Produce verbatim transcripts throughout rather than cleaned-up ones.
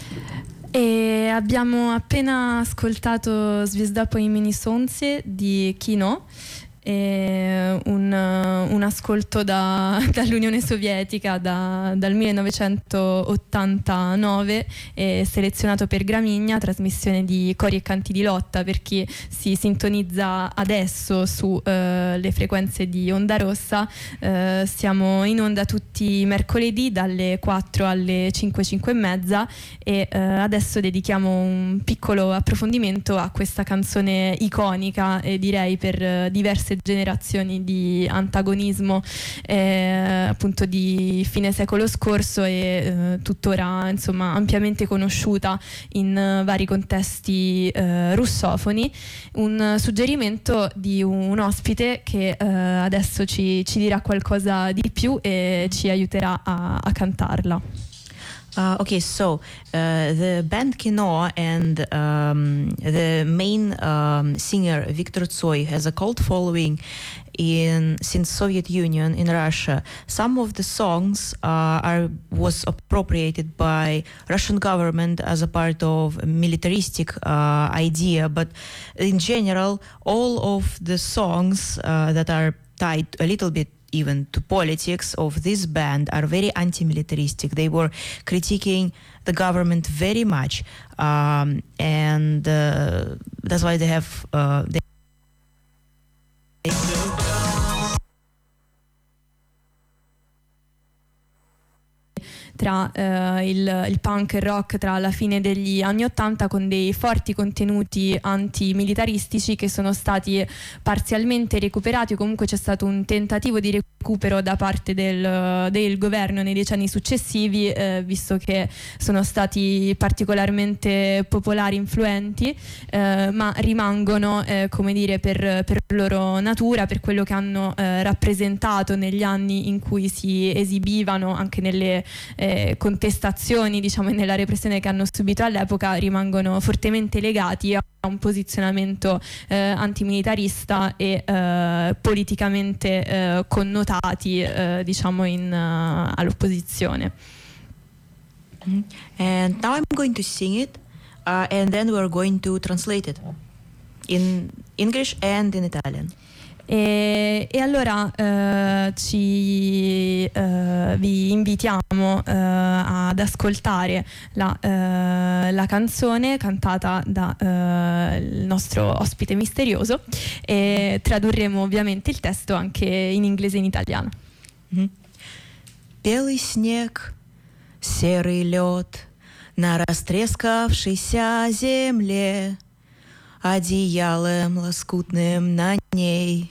E abbiamo appena ascoltato Zvezda po imeni Sonce di Kino, e un, un ascolto da, dall'Unione Sovietica da, dal millenovecentottantanove, e selezionato per Gramigna, trasmissione di Cori e Canti di Lotta. Per chi si sintonizza adesso su eh, le frequenze di Onda Rossa, eh, siamo in onda tutti i mercoledì dalle quattro alle cinque, cinque e mezza, e eh, adesso dedichiamo un piccolo approfondimento a questa canzone iconica, e direi per eh, diverse generazioni di antagonismo, eh, appunto di fine secolo scorso, e eh, tuttora insomma ampiamente conosciuta in uh, vari contesti uh, russofoni. Un suggerimento di un ospite che uh, adesso ci, ci dirà qualcosa di più e ci aiuterà a, a cantarla. Uh, okay, so uh, the band Kino and um, the main um, singer Viktor Tsoi has a cult following in since Soviet Union in Russia. Some of the songs uh, are was appropriated by Russian government as a part of a militaristic uh, idea, but in general, all of the songs uh, that are tied a little bit even to politics of this band are very anti-militaristic. They were critiquing the government very much, um, and uh, that's why they have uh, they tra eh, il, il punk e il rock tra la fine degli anni Ottanta, con dei forti contenuti antimilitaristici che sono stati parzialmente recuperati, o comunque c'è stato un tentativo di recupero da parte del, del governo nei decenni successivi, eh, visto che sono stati particolarmente popolari, influenti, eh, ma rimangono eh, come dire per, per loro natura, per quello che hanno eh, rappresentato negli anni in cui si esibivano, anche nelle eh, contestazioni, diciamo, e nella repressione che hanno subito all'epoca, rimangono fortemente legati a un posizionamento eh, antimilitarista e eh, politicamente eh, connotati, eh, diciamo, in, uh, all'opposizione. Mm-hmm. And now I'm going to sing it, uh, and then we're going to translate it in English and in Italian. E, e allora eh, ci eh, vi invitiamo eh, ad ascoltare la, eh, la canzone cantata dal eh, nostro ospite misterioso, e tradurremo ovviamente il testo anche in inglese e in italiano. Mm-hmm. Белый снег, серый лед на растрескавшейся земле, одеялом лоскутным на ней.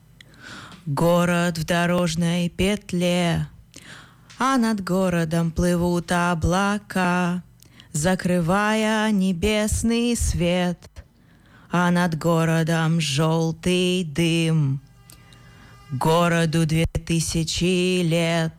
Город в дорожной петле, а над городом плывут облака, закрывая небесный свет, а над городом желтый дым. Городу две тысячи лет,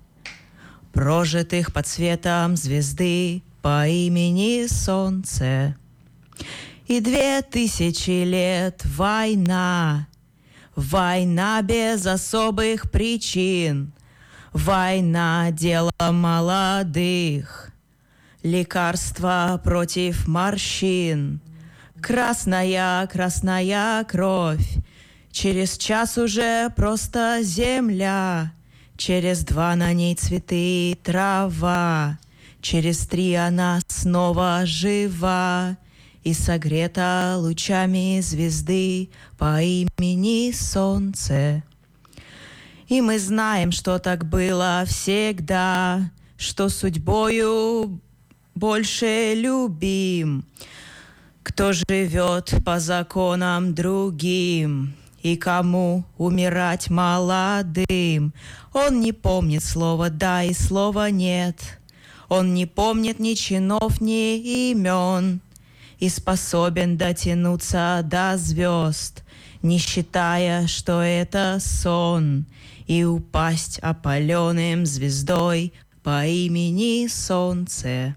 прожитых под светом звезды по имени Солнце. И две тысячи лет война, война без особых причин, война дело молодых, лекарства против морщин, красная, красная кровь, через час уже просто земля, через два на ней цветы и трава, через три она снова жива и согрета лучами звезды по имени Солнце. И мы знаем, что так было всегда, что судьбою больше любим, кто живет по законам другим, и кому умирать молодым. Он не помнит слова «да» и слова «нет», он не помнит ни чинов, ни имен, и способен дотянуться до звезд, не считая, что это сон, и упасть опаленным звездой по имени Солнце.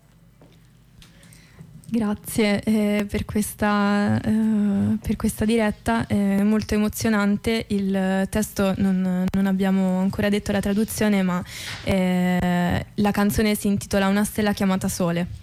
Grazie eh, per, questa, eh, per questa diretta, è molto emozionante. Il testo non, non abbiamo ancora detto la traduzione, ma eh, la canzone si intitola Una stella chiamata Sole.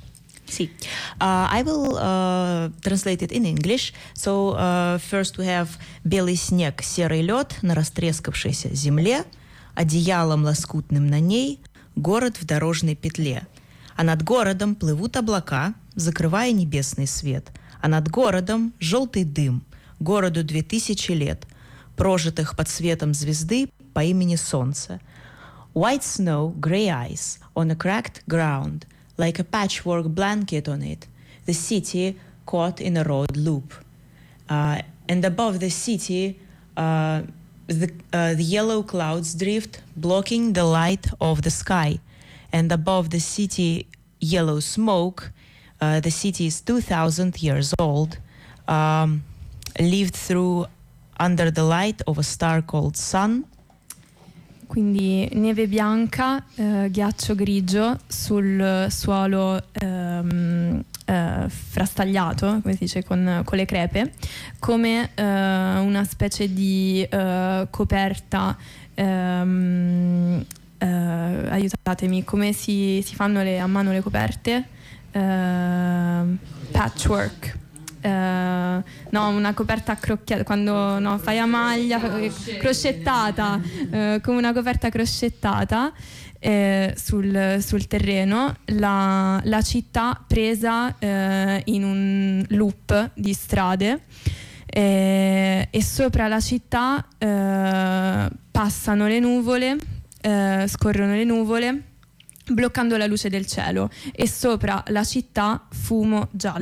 Sì. Uh, I will uh, translate it in English. So uh, first we have белый снег, серый лед на растрескавшейся земле, одеялом лоскутным на ней, город в дорожной петле. А над городом плывут облака, закрывая небесный свет. А над городом желтый дым, городу две тысячи лет, прожитых под светом звезды по имени Солнце. White snow, gray ice, on a cracked ground, like a patchwork blanket on it, the city caught in a road loop. Uh, and above the city, uh, the, uh, the yellow clouds drift, blocking the light of the sky. And above the city, yellow smoke. Uh, the city is two thousand years old, um, lived through under the light of a star called sun. Quindi neve bianca, eh, ghiaccio grigio sul suolo ehm, eh, frastagliato, come si dice, con, con le crepe, come eh, una specie di eh, coperta, ehm, eh, aiutatemi, come si, si fanno le, a mano le coperte? Eh, patchwork. Uh, no, una coperta crocchiata, quando no, fai a maglia, croccettata, uh, come una coperta croccettata eh, sul, sul terreno, la, la città presa eh, in un loop di strade eh, e sopra la città eh, passano le nuvole, eh, scorrono le nuvole bloccando la luce del cielo, e sopra la città fumo giallo.